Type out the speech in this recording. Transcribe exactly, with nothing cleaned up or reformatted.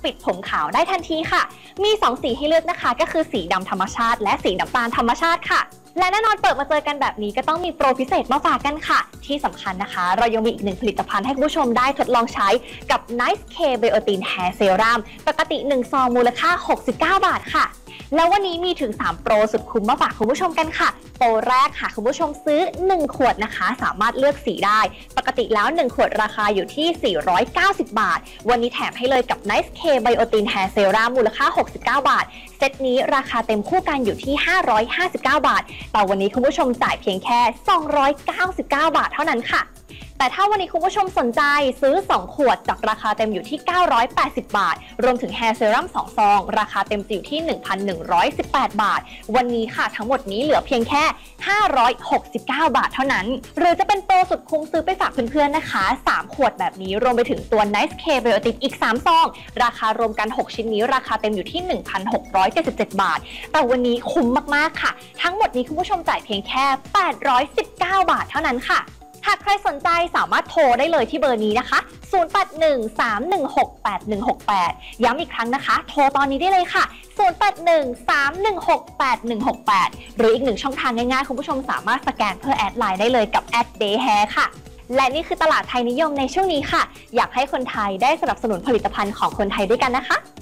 ปิดผมขาวได้ทันทีค่ะมีสองสีให้เลือกนะคะก็คือสีดำธรรมชาติและสีน้ำตาลธรรมชาติค่ะและแน่นอนเปิดมาเจอกันแบบนี้ก็ต้องมีโปรพิเศษมาฝากกันค่ะที่สำคัญนะคะเรายังมีอีกหนึ่งผลิตภัณฑ์ให้คุณผู้ชมได้ทดลองใช้กับ Nice K Biotin Hair Serum ปกติหนึ่งซองมูลค่าหกสิบเก้าบาทค่ะแล้ววันนี้มีถึงสามโปรสุดคุ้มมาฝากคุณผู้ชมกันค่ะโปรแรกค่ะคุณผู้ชมซื้อหนึ่งขวดนะคะสามารถเลือกสีได้ปกติแล้วหนึ่งขวดราคาอยู่ที่สี่ร้อยเก้าสิบบาทวันนี้แถมให้เลยกับ Nice K Biotin Hair Serum มูลค่าหกสิบเก้าบาทเซตนี้ราคาเต็มคู่กันอยู่ที่ห้าร้อยห้าสิบเก้าบาทแต่วันนี้คุณผู้ชมจ่ายเพียงแค่สองร้อยเก้าสิบเก้าบาทเท่านั้นค่ะแต่ถ้าวันนี้คุณผู้ชมสนใจซื้อสองขวดจากราคาเต็มอยู่ที่เก้าร้อยแปดสิบบาทรวมถึง Hair Serum สองซองราคาเต็มจะอยู่ที่ หนึ่งพันหนึ่งร้อยสิบแปดบาทวันนี้ค่ะทั้งหมดนี้เหลือเพียงแค่ห้าร้อยหกสิบเก้าบาทเท่านั้นหรือจะเป็นโปรสุดคุ้มซื้อไปฝากเพื่อนๆนะคะสามขวดแบบนี้รวมไปถึงตัว Nice K Biotin อีกสามซองราคารวมกันหกชิ้นนี้ราคาเต็มอยู่ที่ หนึ่งพันหกร้อยเจ็ดสิบเจ็ดบาทแต่วันนี้คุ้มมากๆค่ะทั้งหมดนี้คุณผู้ชมจ่ายเพียงแค่แปดร้อยสิบเก้าบาทเท่านั้นค่ะหากใครสนใจสามารถโทรได้เลยที่เบอร์นี้นะคะศูนย์ แปด หนึ่ง สาม หนึ่ง หก แปด หนึ่ง หก แปดย้ำอีกครั้งนะคะโทรตอนนี้ได้เลยค่ะศูนย์ แปด หนึ่ง สาม หนึ่ง หก แปด หนึ่ง หก แปดหรืออีกหนึ่งช่องทางง่ายๆคุณผู้ชมสามารถสแกนเพื่อแอดไลน์ได้เลยกับแอด Day Hair ค่ะและนี่คือตลาดไทยนิยมในช่วงนี้ค่ะอยากให้คนไทยได้สนับสนุนผลิตภัณฑ์ของคนไทยด้วยกันนะคะ